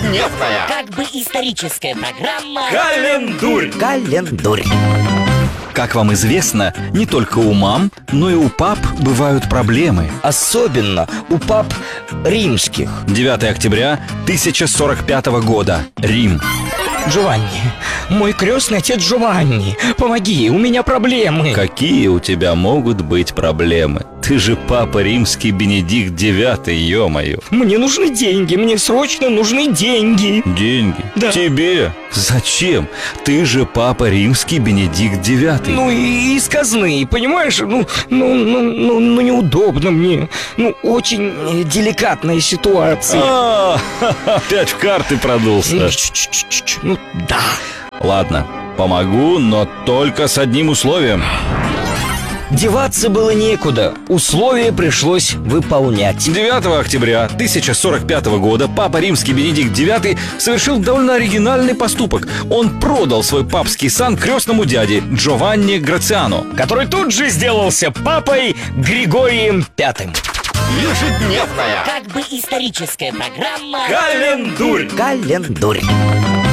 Ежедневная, как бы историческая программа Календурь. «Календурь». Как вам известно, не только у мам, но и у пап бывают проблемы. Особенно у пап римских. 9 октября 1045 года. Рим. Джованни, мой крестный отец Джованни, помоги, у меня проблемы. Какие у тебя могут быть проблемы? Ты же папа римский Бенедикт IX, ё-моё. Мне нужны деньги, мне срочно нужны деньги. Деньги? Да. Тебе? Зачем? Ты же папа римский Бенедикт IX. Ну и из казны, понимаешь? Ну, неудобно мне. Ну, очень деликатная ситуация. Опять в карты продулся. Ну, да. Ладно, помогу, но только с одним условием. Деваться было некуда, условия пришлось выполнять. 9 октября 1045 года папа римский Бенедикт IX совершил довольно оригинальный поступок. Он продал свой папский сан крестному дяде Джованни Грациано, Который тут же сделался папой Григорием V. Ежедневная, Как бы историческая программа Календурь. «Календурь».